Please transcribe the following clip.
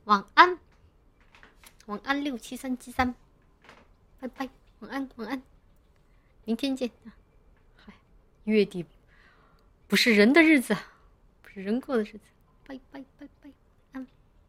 晚安，晚安67373，拜拜，晚安，晚安，明天见。嗨，月底不是人的日子，不是人过的日子，拜拜拜拜。